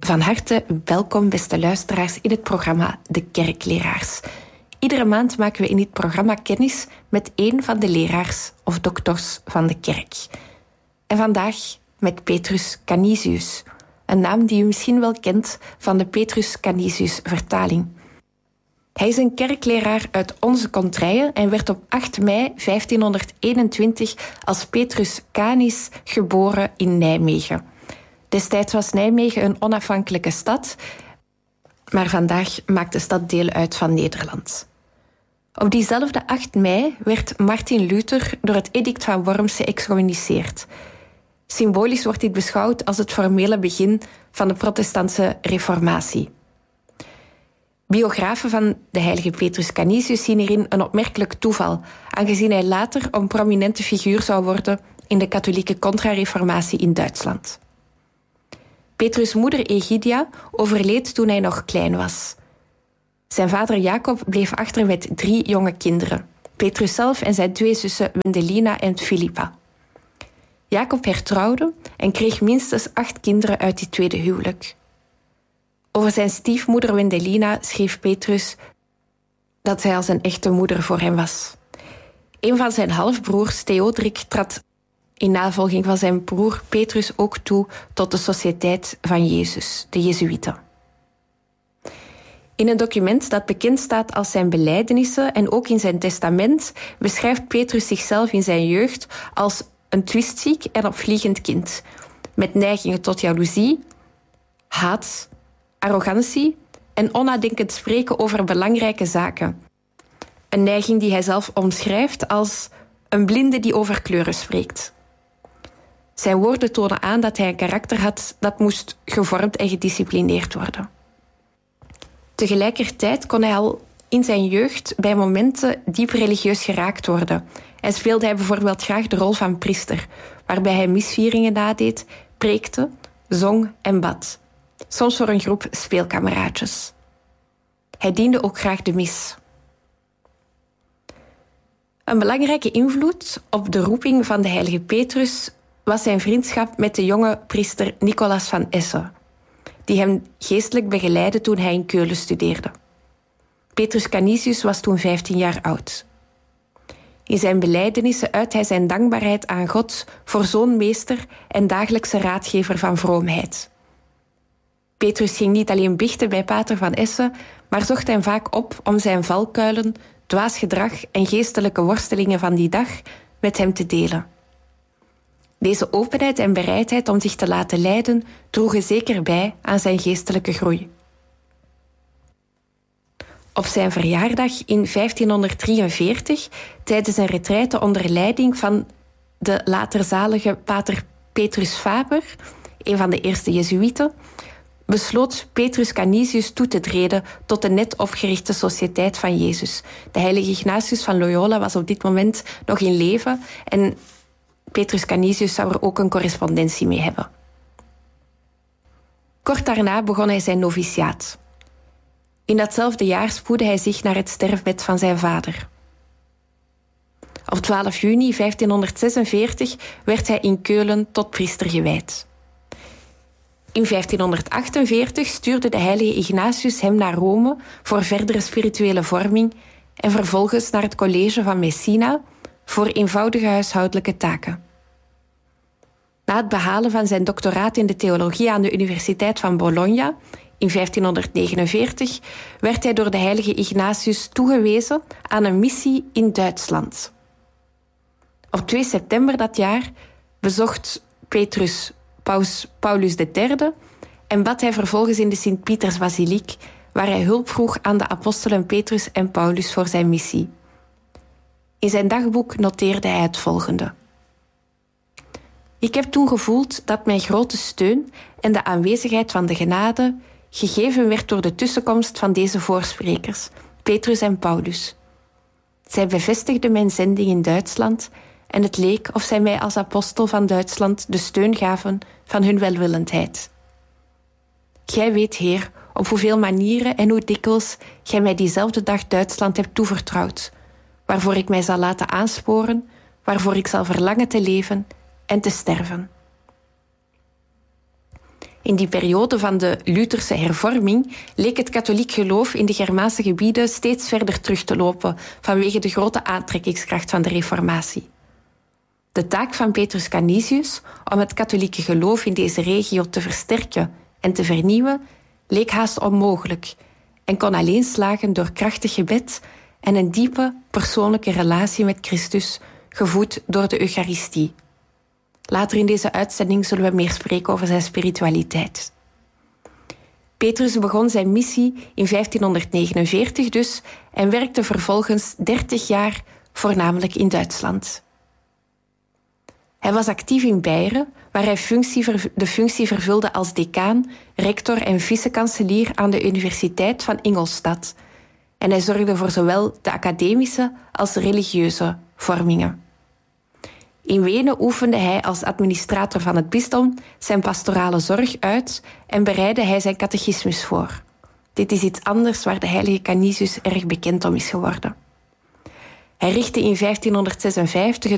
Van harte welkom, beste luisteraars, in het programma De Kerkleraars. Iedere maand maken we in dit programma kennis met één van de leraars of dokters van de kerk. En vandaag met Petrus Canisius, een naam die u misschien wel kent van de Petrus Canisius-vertaling. Hij is een kerkleraar uit onze Contraille en werd op 8 mei 1521 als Petrus Canis geboren in Nijmegen. Destijds was Nijmegen een onafhankelijke stad, maar vandaag maakt de stad deel uit van Nederland. Op diezelfde 8 mei werd Martin Luther door het edict van Worms geëxcommuniceerd. Symbolisch wordt dit beschouwd als het formele begin van de protestantse reformatie. Biografen van de heilige Petrus Canisius zien hierin een opmerkelijk toeval, aangezien hij later een prominente figuur zou worden in de katholieke contra-reformatie in Duitsland. Petrus' moeder Egidia overleed toen hij nog klein was. Zijn vader Jacob bleef achter met 3 jonge kinderen, Petrus zelf en zijn 2 zussen Wendelina en Philippa. Jacob hertrouwde en kreeg minstens 8 kinderen uit dit tweede huwelijk. Over zijn stiefmoeder Wendelina schreef Petrus dat zij als een echte moeder voor hem was. Een van zijn halfbroers, Theodrik, trad in navolging van zijn broer Petrus ook toe tot de Sociëteit van Jezus, de Jezuïeten. In een document dat bekend staat als zijn belijdenissen en ook in zijn testament beschrijft Petrus zichzelf in zijn jeugd als een twistziek en opvliegend kind, met neigingen tot jaloezie, haat, arrogantie en onnadenkend spreken over belangrijke zaken. Een neiging die hij zelf omschrijft als een blinde die over kleuren spreekt. Zijn woorden tonen aan dat hij een karakter had dat moest gevormd en gedisciplineerd worden. Tegelijkertijd kon hij al in zijn jeugd bij momenten diep religieus geraakt worden en speelde hij bijvoorbeeld graag de rol van priester, waarbij hij misvieringen nadeed, preekte, zong en bad, soms voor een groep speelkameraadjes. Hij diende ook graag de mis. Een belangrijke invloed op de roeping van de heilige Petrus was zijn vriendschap met de jonge priester Nicolas van Essen, die hem geestelijk begeleidde toen hij in Keulen studeerde. Petrus Canisius was toen 15 jaar oud. In zijn belijdenissen uit hij zijn dankbaarheid aan God voor zo'n meester en dagelijkse raadgever van vroomheid. Petrus ging niet alleen biechten bij pater van Essen, maar zocht hem vaak op om zijn valkuilen, dwaas gedrag en geestelijke worstelingen van die dag met hem te delen. Deze openheid en bereidheid om zich te laten leiden droegen zeker bij aan zijn geestelijke groei. Op zijn verjaardag in 1543, tijdens een retraite onder leiding van de later zalige pater Petrus Faber, een van de eerste Jezuïeten, besloot Petrus Canisius toe te treden tot de net opgerichte Sociëteit van Jezus. De heilige Ignatius van Loyola was op dit moment nog in leven en Petrus Canisius zou er ook een correspondentie mee hebben. Kort daarna begon hij zijn noviciaat. In datzelfde jaar spoedde hij zich naar het sterfbed van zijn vader. Op 12 juni 1546 werd hij in Keulen tot priester gewijd. In 1548 stuurde de heilige Ignatius hem naar Rome voor verdere spirituele vorming en vervolgens naar het college van Messina voor eenvoudige huishoudelijke taken. Na het behalen van zijn doctoraat in de theologie aan de Universiteit van Bologna in 1549 werd hij door de heilige Ignatius toegewezen aan een missie in Duitsland. Op 2 september dat jaar bezocht Petrus Paulus III en bad hij vervolgens in de Sint-Pietersbasiliek, waar hij hulp vroeg aan de apostelen Petrus en Paulus voor zijn missie. In zijn dagboek noteerde hij het volgende: Ik heb toen gevoeld dat mijn grote steun en de aanwezigheid van de genade gegeven werd door de tussenkomst van deze voorsprekers, Petrus en Paulus. Zij bevestigden mijn zending in Duitsland en het leek of zij mij als apostel van Duitsland de steun gaven van hun welwillendheid. Gij weet, Heer, op hoeveel manieren en hoe dikwijls gij mij diezelfde dag Duitsland hebt toevertrouwd, waarvoor ik mij zal laten aansporen, waarvoor ik zal verlangen te leven en te sterven. In die periode van de Lutherse hervorming leek het katholiek geloof in de Germaanse gebieden steeds verder terug te lopen vanwege de grote aantrekkingskracht van de reformatie. De taak van Petrus Canisius om het katholieke geloof in deze regio te versterken en te vernieuwen leek haast onmogelijk en kon alleen slagen door krachtig gebed en een diepe persoonlijke relatie met Christus, gevoed door de Eucharistie. Later in deze uitzending zullen we meer spreken over zijn spiritualiteit. Petrus begon zijn missie in 1549 dus en werkte vervolgens 30 jaar voornamelijk in Duitsland. Hij was actief in Beieren, waar hij de functie vervulde als decaan, rector en vicekanselier aan de Universiteit van Ingolstadt. En hij zorgde voor zowel de academische als de religieuze vormingen. In Wenen oefende hij als administrator van het bisdom zijn pastorale zorg uit en bereidde hij zijn catechismus voor. Dit is iets anders waar de heilige Canisius erg bekend om is geworden. Hij richtte in 1556